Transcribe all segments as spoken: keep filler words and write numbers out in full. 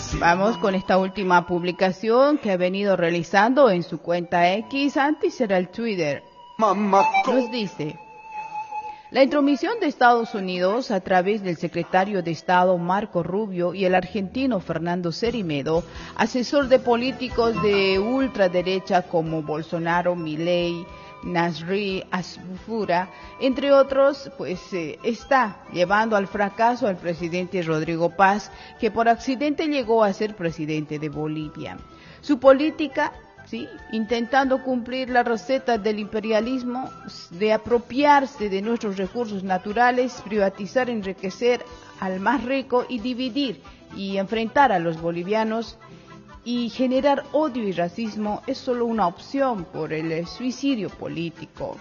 Vamos con esta última publicación que ha venido realizando en su cuenta X, antes era el Twitter. Nos dice: la intromisión de Estados Unidos a través del secretario de Estado Marco Rubio y el argentino Fernando Cermeño, asesor de políticos de ultraderecha como Bolsonaro, Milei, Nasri Asfura, entre otros, pues eh, está llevando al fracaso al presidente Rodrigo Paz, que por accidente llegó a ser presidente de Bolivia. Su política, sí, intentando cumplir la receta del imperialismo de apropiarse de nuestros recursos naturales, privatizar, enriquecer al más rico y dividir y enfrentar a los bolivianos y generar odio y racismo, es solo una opción por el suicidio político.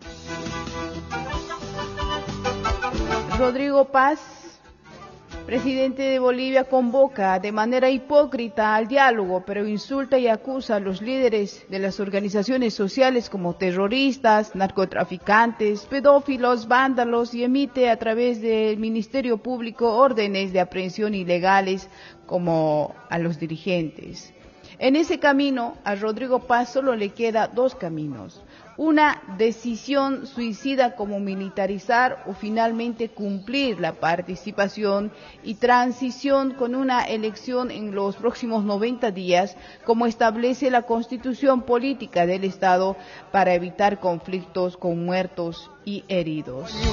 Rodrigo Paz, presidente de Bolivia, convoca de manera hipócrita al diálogo, pero insulta y acusa a los líderes de las organizaciones sociales como terroristas, narcotraficantes, pedófilos, vándalos, y emite a través del Ministerio Público órdenes de aprehensión ilegales como a los dirigentes. En ese camino, a Rodrigo Paz solo le queda dos caminos: una decisión suicida como militarizar o finalmente cumplir la participación y transición con una elección en los próximos noventa días, como establece la Constitución Política del Estado, para evitar conflictos con muertos y heridos.